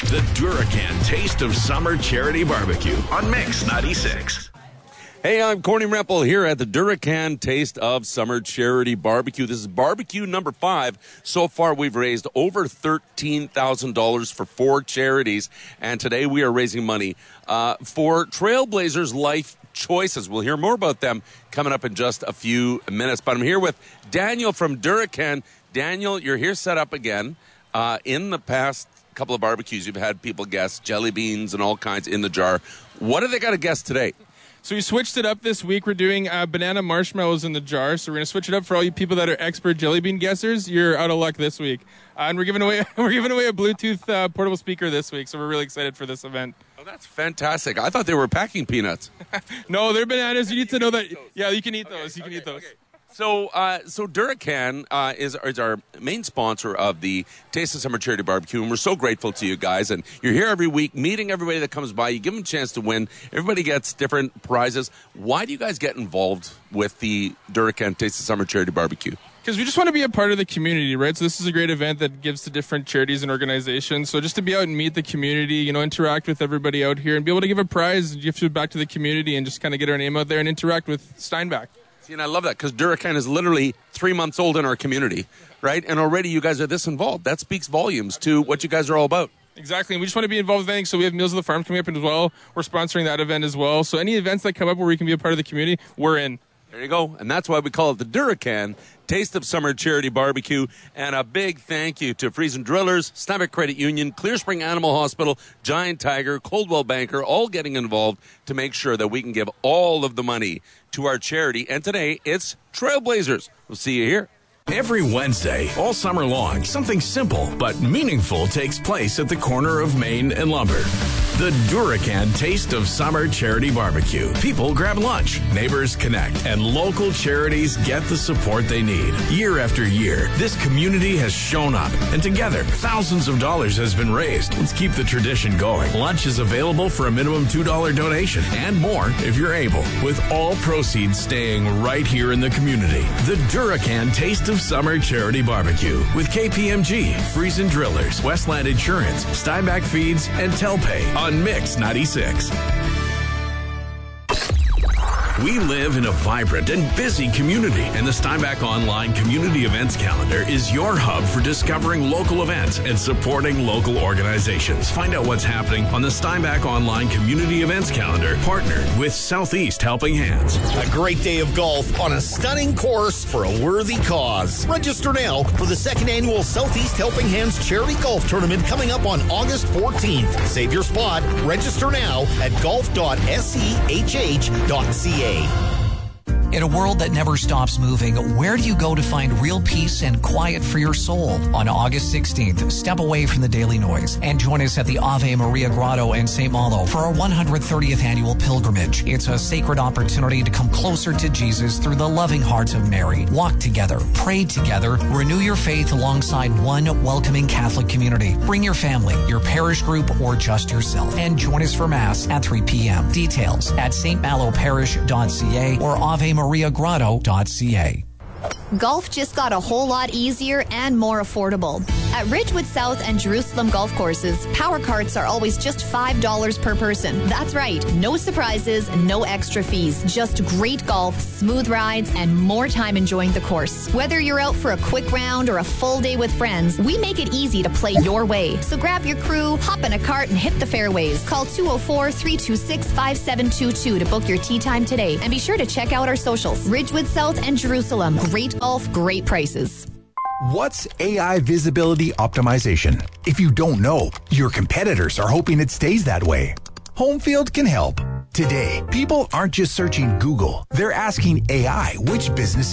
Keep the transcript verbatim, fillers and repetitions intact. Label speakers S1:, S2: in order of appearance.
S1: The Duracan Taste of Summer Charity Barbecue on Mix ninety-six.
S2: Hey, I'm Corny Rempel here at the Duracan Taste of Summer Charity Barbecue. This is barbecue number five. So far, we've raised over thirteen thousand dollars for four charities, and today we are raising money uh, for Trailblazers Life Choices. We'll hear more about them coming up in just a few minutes, but I'm here with Daniel from Duracan. Daniel, you're here set up again. Uh, in the past couple of barbecues, you've had people guess jelly beans and all kinds in the jar. What have they got to guess today?
S3: So we switched it up this week. We're doing uh, banana marshmallows in the jar. So we're going to switch it up for all you people that are expert jelly bean guessers. You're out of luck this week. Uh, and we're giving away we're giving away a Bluetooth uh, portable speaker this week. So we're really excited for this event.
S2: Oh, that's fantastic. I thought they were packing peanuts.
S3: No, they're bananas. You need to know that. Yeah, you can eat those.
S2: Okay,
S3: you can
S2: okay,
S3: eat those.
S2: Okay. So, uh, so Duracan uh, is, is our main sponsor of the Taste of Summer Charity Barbecue, and we're so grateful to you guys. And you're here every week, meeting everybody that comes by. You give them a chance to win. Everybody gets different prizes. Why do you guys get involved with the Duracan Taste of Summer Charity Barbecue?
S3: Because we just want to be a part of the community, right? So this is a great event that gives to different charities and organizations. So just to be out and meet the community, you know, interact with everybody out here and be able to give a prize and give it back to the community and just kind of get our name out there and interact with Steinbach.
S2: See, and I love that because Duracan is literally three months old in our community, right? And already you guys are this involved. That speaks volumes to what you guys are all about.
S3: Exactly. And we just want to be involved with anything. So we have Meals of the Farm coming up as well. We're sponsoring that event as well. So any events that come up where we can be a part of the community, we're in.
S2: There you go. And that's why we call it the Duracan Taste of Summer Charity Barbecue. And a big thank you to Friesen Drillers, Steinbach Credit Union, Clear Spring Animal Hospital, Giant Tiger, Coldwell Banker, all getting involved to make sure that we can give all of the money to our charity. And today, it's Trailblazers. We'll see you here.
S1: Every Wednesday, all summer long, something simple but meaningful takes place at the corner of Main and Lumber. The Duracan Taste of Summer Charity Barbecue. People grab lunch, neighbors connect, and local charities get the support they need. Year after year, this community has shown up, and together, thousands of dollars has been raised. Let's keep the tradition going. Lunch is available for a minimum two dollars donation, and more if you're able, with all proceeds staying right here in the community. The Duracan Taste of Summer Charity Barbecue with K P M G, Friesen Drillers, Westland Insurance, Steinbach Feeds, and Telpay on Mix ninety-six. We live in a vibrant and busy community, and the Steinbach Online Community Events Calendar is your hub for discovering local events and supporting local organizations. Find out what's happening on the Steinbach Online Community Events Calendar, partnered with Southeast Helping Hands.
S4: A great day of golf on a stunning course for a worthy cause. Register now for the second annual Southeast Helping Hands Charity Golf Tournament coming up on August fourteenth. Save your spot. Register now at golf dot sehh dot c a.
S5: In a world that never stops moving, where do you go to find real peace and quiet for your soul? On August sixteenth, step away from the daily noise and join us at the Ave Maria Grotto in Saint Malo for our one hundred thirtieth annual pilgrimage. It's a sacred opportunity to come closer to Jesus through the loving heart of Mary. Walk together, pray together, renew your faith alongside one welcoming Catholic community. Bring your family, your parish group, or just yourself, and join us for Mass at three p.m. Details at s t malo parish dot c a or ave maria grotto dot c a.
S6: Golf just got a whole lot easier and more affordable. At Ridgewood South and Jerusalem golf courses, power carts are always just five dollars per person. That's right, no surprises, no extra fees, just great golf, smooth rides, and more time enjoying the course. Whether you're out for a quick round or a full day with friends, we make it easy to play your way. So grab your crew, hop in a cart, and hit the fairways. Call two oh four, three two six, five seven two two to book your tee time today. And be sure to check out our socials. Ridgewood South and Jerusalem. Great golf, great prices.
S7: What's A I visibility optimization? If you don't know, your competitors are hoping it stays that way. Homefield can help. Today, people aren't just searching Google. They're asking A I which businesses